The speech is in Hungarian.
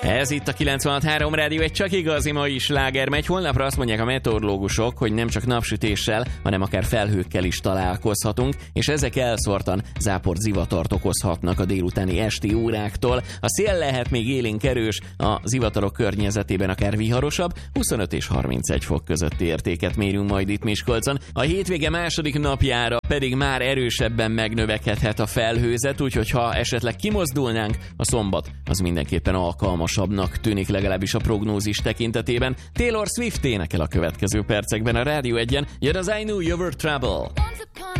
Ez itt a 96.3 Rádió, egy csak igazi mai sláger megy. Holnapra azt mondják a meteorológusok, hogy nem csak napsütéssel, hanem akár felhőkkel is találkozhatunk, és ezek elszórtan záport, zivatart okozhatnak a délutáni esti óráktól. A szél lehet még élénk erős, a zivatarok környezetében akár viharosabb, 25 és 31 fok közötti értéket mérünk majd itt Miskolcon. A hétvége második napjára pedig már erősebben megnövekedhet a felhőzet, úgyhogy ha esetleg kimozdulnánk, a szombat az mindenképpen alkalmasabbnak tűnik, legalábbis a prognózis tekintetében. Taylor Swift énekel a következő percekben a Rádió 1-en, jön az I Knew You Were Trouble.